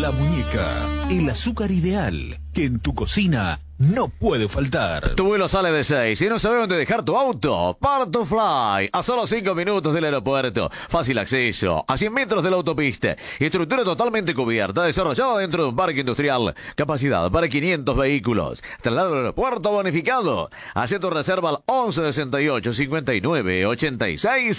La Muñeca, el azúcar ideal que en tu cocina no puede faltar. Tu vuelo sale de 6 y no sabes dónde dejar tu auto. Part2Fly, a solo 5 minutos del aeropuerto. Fácil acceso, a 100 metros de la autopista. Estructura totalmente cubierta, desarrollada dentro de un parque industrial. Capacidad para 500 vehículos. Traslado al aeropuerto bonificado. Haz tu reserva al 1168 59 86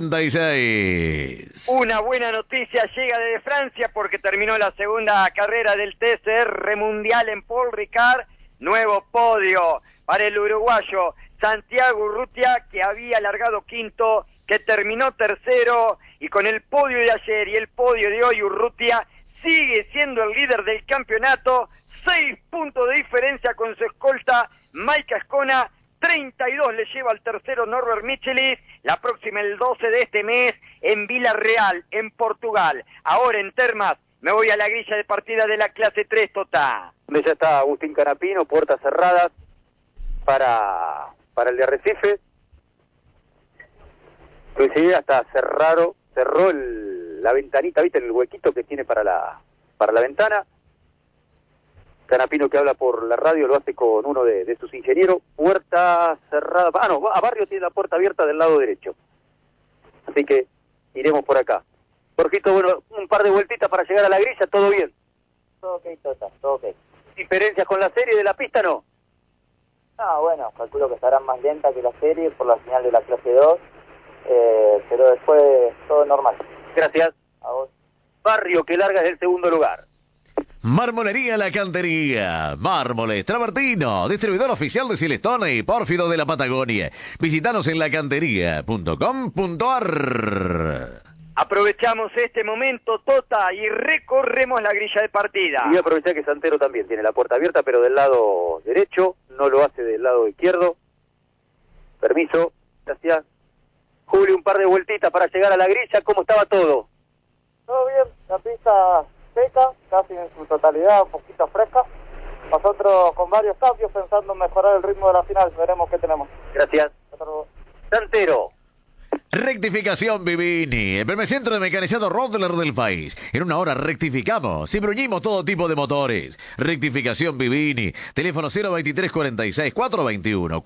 76. Una buena noticia llega desde Francia porque terminó la segunda carrera del TCR Mundial en Paul Ricard. Nuevo podio para el uruguayo Santiago Urrutia, que había largado quinto, que terminó tercero, y con el podio de ayer y el podio de hoy Urrutia sigue siendo el líder del campeonato. 6 puntos de diferencia con su escolta Mike Ascona, 32 le lleva al tercero Norbert Michelis. La próxima el 12 de este mes en Villarreal, en Portugal. Ahora en Termas me voy a la grilla de partida de la clase 3, Tota. Donde ya está Agustín Canapino, puertas cerradas para el de Arrecife. Luis hasta cerró la ventanita, ¿viste? El huequito que tiene para la ventana. Canapino, que habla por la radio, lo hace con uno de sus ingenieros. Puerta cerrada. A Barrio tiene la puerta abierta del lado derecho. Así que iremos por acá. Jorgito, bueno, un par de vueltitas para llegar a la grilla, ¿todo bien? Todo ok, Tota, todo ok. ¿Diferencias con la serie de la pista, no? Ah, bueno, calculo que estarán más lentas que la serie por la señal de la clase 2, pero después todo normal. Gracias. A vos. Barrio, que larga es el segundo lugar. Marmolería La Cantería, Mármoles Travertino, distribuidor oficial de Silestone y Pórfido de la Patagonia. Visítanos en lacantería.com.ar. Aprovechamos este momento, Tota, y recorremos la grilla de partida. Y voy a aprovechar que Santero también tiene la puerta abierta, pero del lado derecho, no lo hace del lado izquierdo. Permiso, gracias. Julio, un par de vueltitas para llegar a la grilla, ¿cómo estaba todo? Todo bien, la pista seca, casi en su totalidad, un poquito fresca. Nosotros con varios cambios pensando en mejorar el ritmo de la final, veremos qué tenemos. Gracias. Hasta luego. Santero. Rectificación Vivini, el primer centro de mecanizado Rodler del país. En una hora rectificamos y bruñimos todo tipo de motores. Rectificación Vivini, teléfono 023 46 421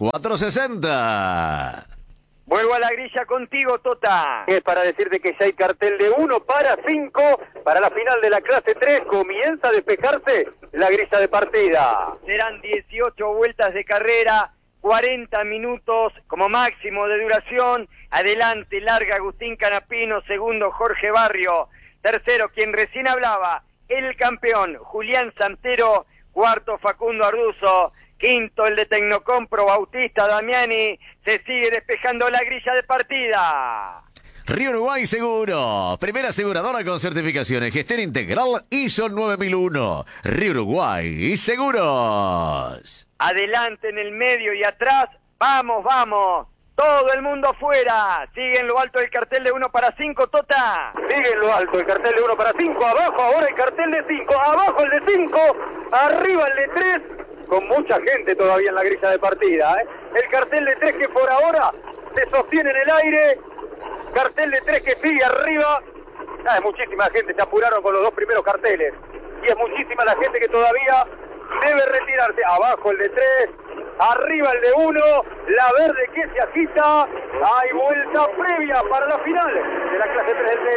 460. Vuelvo a la grilla contigo, Tota. Es para decirte que ya hay cartel de 1 para 5 para la final de la clase 3. Comienza a despejarse la grilla de partida. Serán 18 vueltas de carrera, 40 minutos como máximo de duración. Adelante, larga Agustín Canapino, segundo Jorge Barrio, tercero quien recién hablaba, el campeón Julián Santero, cuarto Facundo Arduzo, quinto el de Tecnocompro Bautista Damiani. Se sigue despejando la grilla de partida. Río Uruguay Seguro, primera aseguradora con certificaciones, gestión integral ISO 9001. Río Uruguay Seguros. Adelante, en el medio y atrás, vamos, vamos. Todo el mundo afuera. Sigue en lo alto el cartel de 1 para 5, Tota. Sigue en lo alto el cartel de 1 para 5. Abajo ahora el cartel de 5. Abajo el de 5. Arriba el de 3. Con mucha gente todavía en la grilla de partida. El cartel de 3 que por ahora se sostiene en el aire. Cartel de 3 que sigue arriba. Es muchísima gente. Se apuraron con los dos primeros carteles. Y es muchísima la gente que todavía debe retirarse. Abajo el de 3. Arriba el de 1, la verde que se agita. Hay vuelta previa para la final de la clase 3 del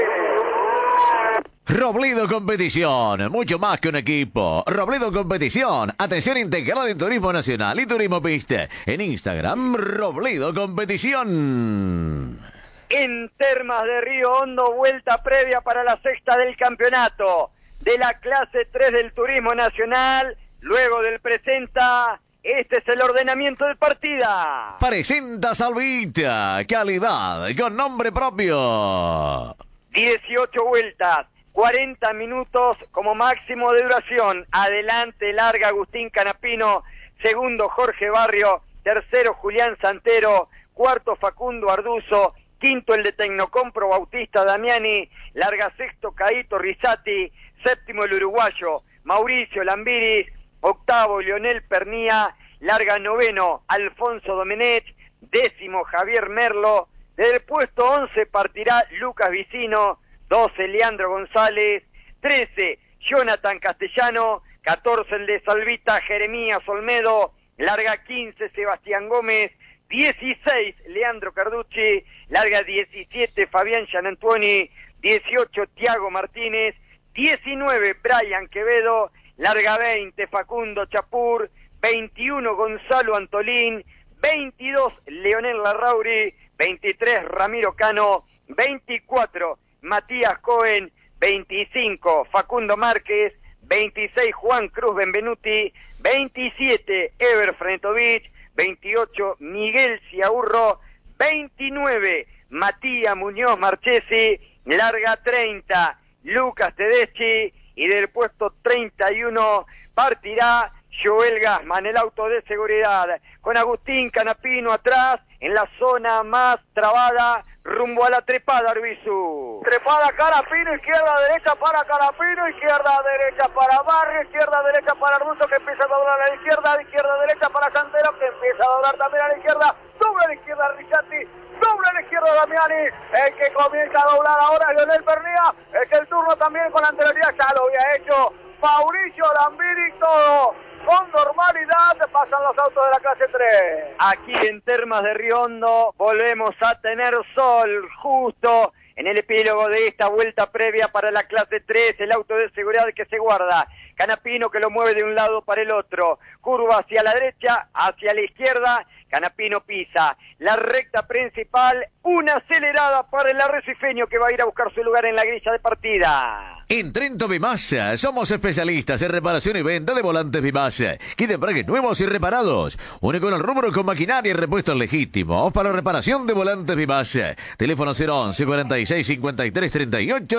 TN. Robledo Competición, mucho más que un equipo. Robledo Competición, atención integral en turismo nacional y turismo pista. En Instagram, Robledo Competición. En Termas de Río Hondo, vuelta previa para la sexta del campeonato de la clase 3 del turismo nacional. Luego del presenta... Este es el ordenamiento de partida. Presenta Salvita, calidad con nombre propio. 18 vueltas, 40 minutos como máximo de duración. Adelante, larga Agustín Canapino, segundo Jorge Barrio, tercero Julián Santero, cuarto Facundo Arduzo, quinto el de Tecnocompro Bautista Damiani, larga sexto Caíto Rizzati, séptimo el uruguayo Mauricio Lambiris, octavo Leonel Pernía, larga noveno Alfonso Domenech, décimo Javier Merlo, del puesto 11 partirá Lucas Vicino, 12 Leandro González, 13 Jonathan Castellano, 14 el de Salvita Jeremías Olmedo, larga 15 Sebastián Gómez, 16 Leandro Carducci, larga 17 Fabián Gianantuoni, 18 Tiago Martínez, 19 Brian Quevedo, larga 20 Facundo Chapur, 21 Gonzalo Antolín, 22 Leonel Larrauri, 23 Ramiro Cano, 24 Matías Cohen, 25 Facundo Márquez, 26 Juan Cruz Benvenuti, 27 Ever Frenetovich, 28 Miguel Ciaurro, 29 Matías Muñoz Marchesi, larga 30 Lucas Tedeschi, y del puesto 31 partirá Joel Gassman, el auto de seguridad, con Agustín Canapino atrás, en la zona más trabada, rumbo a la trepada, Arbizu. Trepada Canapino, izquierda, derecha para Canapino, izquierda, derecha para Barrio, izquierda, derecha para Arduzo, que empieza a doblar a la izquierda, derecha para Santero, que empieza a doblar también a la izquierda, doble a la izquierda Rizzati, doble a la izquierda Damiani, el que comienza a doblar ahora es Leonel Pernía, es que el turno también con anterioridad ya lo había hecho Mauricio Lambiri, todo con normalidad pasan los autos de la clase 3. Aquí en Termas de Riondo volvemos a tener sol justo en el epílogo de esta vuelta previa para la clase 3, el auto de seguridad que se guarda. Canapino que lo mueve de un lado para el otro, curva hacia la derecha, hacia la izquierda, Canapino pisa la recta principal, una acelerada para el arrecifeño que va a ir a buscar su lugar en la grilla de partida. En Trento Bimasa somos especialistas en reparación y venta de volantes Bimasa. Kit de embrague nuevos y reparados. Único en el rubro con maquinaria y repuestos legítimos para reparación de volantes Bimasa. Teléfono 011 46 53 38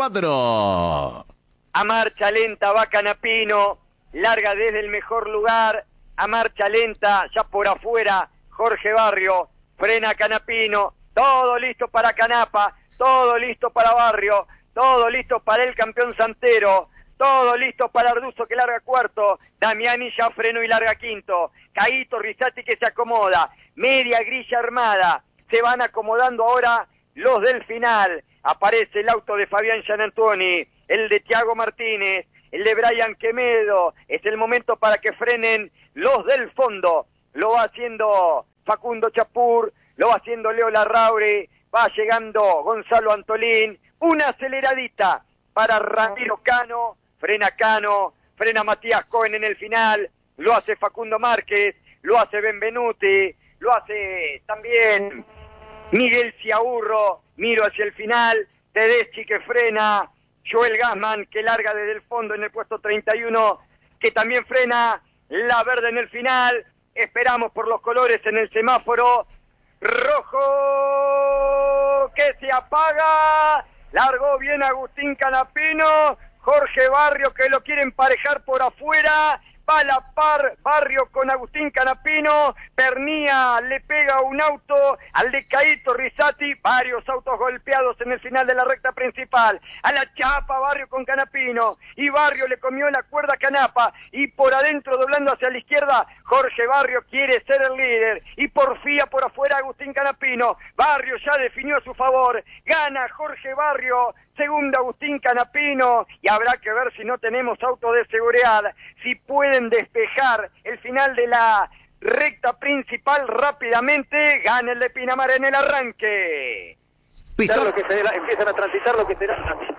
94. A marcha lenta va Canapino, larga desde el mejor lugar, a marcha lenta, ya por afuera, Jorge Barrio, frena Canapino, todo listo para Canapa, todo listo para Barrio, todo listo para el campeón Santero, todo listo para Arduzo que larga cuarto, Damiani ya frenó y larga quinto, Caíto Rizzati que se acomoda, media grilla armada, se van acomodando ahora los del final, aparece el auto de Fabián Gianantuoni, el de Tiago Martínez, el de Brian Quemedo, es el momento para que frenen los del fondo, lo va haciendo Facundo Chapur, lo va haciendo Leo Larrauri, va llegando Gonzalo Antolín, una aceleradita para Ramiro Cano, frena Matías Cohen en el final, lo hace Facundo Márquez, lo hace Benvenuti, lo hace también Miguel Ciaurro, miro hacia el final, Tedeschi que frena, Joel Gassman que larga desde el fondo en el puesto 31, que también frena, la verde en el final, esperamos por los colores en el semáforo, rojo que se apaga, largó bien Agustín Canapino, Jorge Barrio que lo quiere emparejar por afuera, va a la par Barrio con Agustín Canapino, Pernía le pega un auto al de Caíto Rizzati, varios autos golpeados en el final de la recta principal, a la chapa Barrio con Canapino, y Barrio le comió la cuerda a Canapa, y por adentro doblando hacia la izquierda, Jorge Barrio quiere ser el líder, y porfía por afuera Agustín Canapino, Barrio ya definió a su favor, gana Jorge Barrio, segundo Agustín Canapino, y habrá que ver si no tenemos autos de seguridad, si pueden despejar el final de la recta principal rápidamente, gana el de Pinamar en el arranque. Lo que empiezan a transitar lo que será.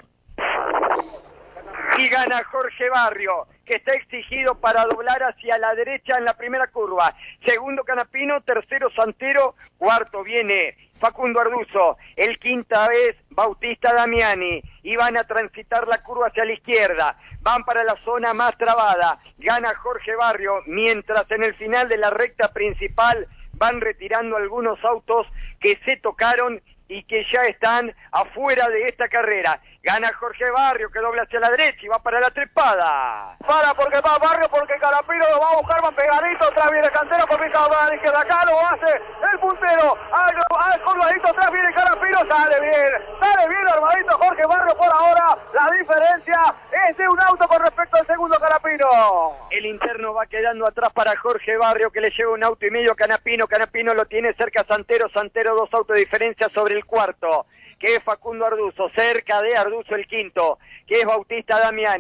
Y gana Jorge Barrio, que está exigido para doblar hacia la derecha en la primera curva. Segundo Canapino, tercero Santero, cuarto viene Facundo Arduzo, el quinta vez Bautista Damiani, y van a transitar la curva hacia la izquierda, van para la zona más trabada, gana Jorge Barrio, mientras en el final de la recta principal van retirando algunos autos que se tocaron y que ya están afuera de esta carrera. Gana Jorge Barrio, que dobla hacia la derecha y va para la trepada. Para porque va Barrio, porque Canapino lo va a buscar más pegadito, atrás viene Cantero, comienza a doblar a la izquierda, acá lo hace el puntero, al colgadito, atrás viene Canapino, sale bien armadito Jorge Barrio por ahora, la diferencia es de un auto con respecto al segundo Canapino. El interno va quedando atrás para Jorge Barrio, que le lleva un auto y medio Canapino lo tiene cerca Santero, dos autos de diferencia sobre el cuarto, que es Facundo Arduzo, cerca de Arduzo el quinto, que es Bautista Damiani,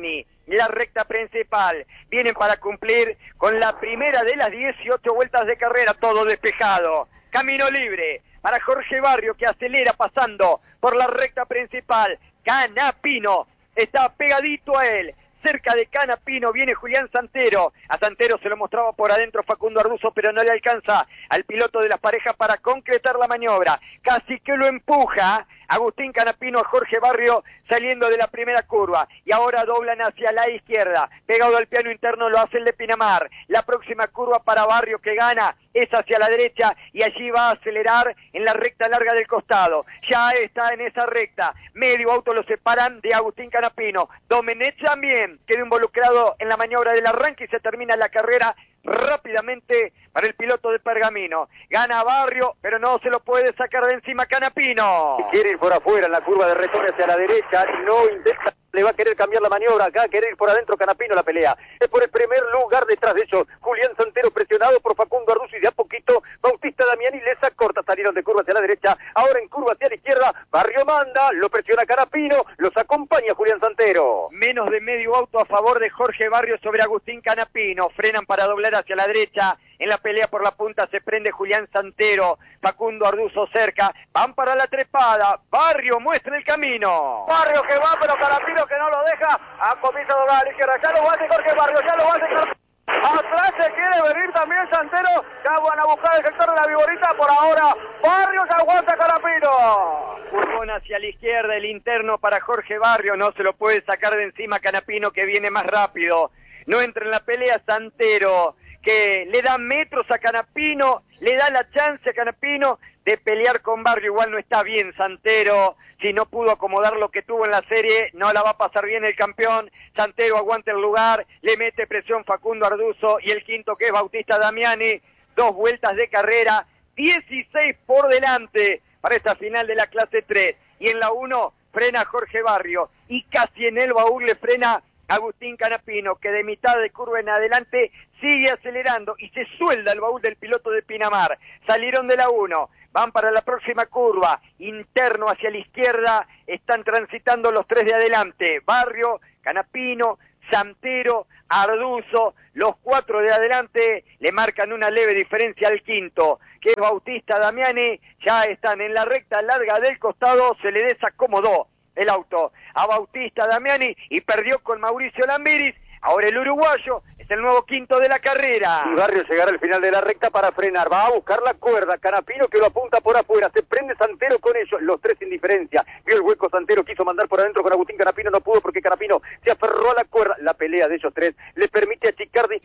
la recta principal. Vienen para cumplir con la primera de las 18 vueltas de carrera, todo despejado. Camino libre para Jorge Barrio, que acelera pasando por la recta principal. Canapino está pegadito a él. Cerca de Canapino viene Julián Santero. A Santero se lo mostraba por adentro Facundo Arduzo, pero no le alcanza al piloto de las parejas para concretar la maniobra. Casi que lo empuja Agustín Canapino a Jorge Barrio saliendo de la primera curva. Y ahora doblan hacia la izquierda. Pegado al piano interno lo hace el de Pinamar. La próxima curva para Barrio, que gana, es hacia la derecha y allí va a acelerar en la recta larga del costado. Ya está en esa recta. Medio auto lo separan de Agustín Canapino. Domenech también quedó involucrado en la maniobra del arranque y se termina la carrera rápidamente para el piloto de Pergamino. Gana Barrio, pero no se lo puede sacar de encima Canapino. Si quiere ir por afuera en la curva de retorno hacia la derecha, no intenta, le va a querer cambiar la maniobra acá, querer ir por adentro Canapino la pelea. Es por el primer lugar detrás de ellos. Julián Santero presionado por Facundo Arduzo y de a poquito Bautista Damiani les acorta, salieron de curva hacia la derecha, ahora en curva hacia la izquierda, Barrio manda, lo presiona Canapino, los acompaña Julián Santero. Menos de medio auto a favor de Jorge Barrio sobre Agustín Canapino. Frenan para doblar hacia la derecha. En la pelea por la punta se prende Julián Santero. Facundo Arduzo cerca. Van para la trepada. Barrio muestra el camino. Barrio que va, pero Canapino que no lo deja. Comienza a doblar a la izquierda. Ya lo va a hacer Jorge Barrio, ya lo va a hacer. Atrás se quiere venir también Santero. Ya van a buscar el sector de la Viborita. Por ahora, Barrio se aguanta Canapino. Curvón hacia la izquierda, el interno para Jorge Barrio. No se lo puede sacar de encima Canapino, que viene más rápido. No entra en la pelea Santero, que le da metros a Canapino, le da la chance a Canapino de pelear con Barrio. Igual no está bien Santero, si no pudo acomodar lo que tuvo en la serie, no la va a pasar bien el campeón. Santero aguanta el lugar, le mete presión Facundo Arduzo y el quinto, que es Bautista Damiani. 2 vueltas de carrera, 16 por delante para esta final de la clase 3. Y en la 1 frena Jorge Barrio y casi en el baúl le frena Agustín Canapino, que de mitad de curva en adelante sigue acelerando y se suelda el baúl del piloto de Pinamar. Salieron de la 1, van para la próxima curva, interno hacia la izquierda, están transitando los 3 de adelante, Barrio, Canapino, Santero, Arduzo. Los 4 de adelante le marcan una leve diferencia al quinto, que es Bautista Damiani. Ya están en la recta larga del costado, se le desacomodó el auto a Bautista Damiani y perdió con Mauricio Lambiris. Ahora el uruguayo es el nuevo quinto de la carrera. Y Barrio llegará al final de la recta para frenar, va a buscar la cuerda, Canapino que lo apunta por afuera, se prende Santero con ellos, los 3 sin diferencia. Vio el hueco Santero, quiso mandar por adentro con Agustín Canapino, no pudo porque Canapino se aferró a la cuerda. La pelea de ellos 3 le permite achicar